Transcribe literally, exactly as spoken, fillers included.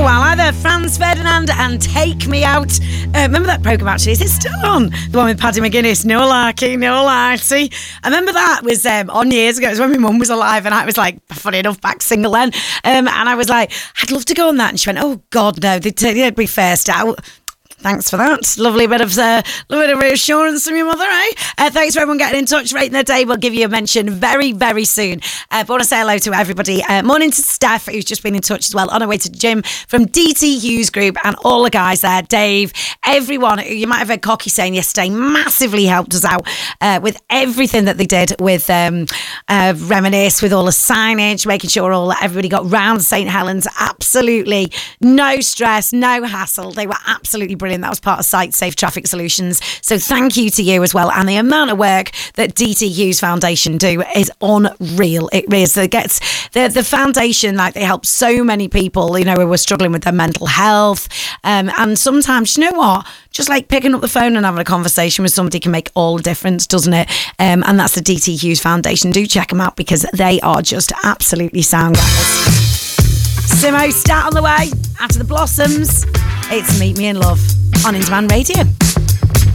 a while either. Franz Ferdinand and Take Me Out. Uh, remember that programme actually? Is it still on? The one with Paddy McGuinness. No larky, no larky. I remember that was um, on years ago. It was when my mum was alive and I was like, funny enough, back single then. Um, and I was like, I'd love to go on that. And she went, oh God, no, they'd, they'd be first out. Thanks for that. Lovely bit of uh, lovely bit of reassurance from your mother, eh? Uh, thanks for everyone getting in touch. Rating the day. We'll give you a mention very, very soon. Uh, but I want to say hello to everybody. Uh, morning to Steph, who's just been in touch as well, on her way to Jim from D T Hughes Group, and all the guys there, Dave, everyone. You might have heard Cocky saying yesterday, massively helped us out uh, with everything that they did with um, uh, Reminisce, with all the signage, making sure all everybody got round Saint Helens. Absolutely no stress, no hassle. They were absolutely brilliant. That was part of Site Safe Traffic Solutions. So thank you to you as well. And the amount of work that D T Hughes Foundation do is unreal. It is. It gets the the foundation, like, they help so many people, you know, who are struggling with their mental health. Um, and sometimes, you know what? Just like picking up the phone and having a conversation with somebody can make all the difference, doesn't it? Um, and that's the D T Hughes Foundation. Do check them out because they are just absolutely sound guys. Simo, start on the way after the Blossoms. It's Meet Me in Love on In Demand Radio.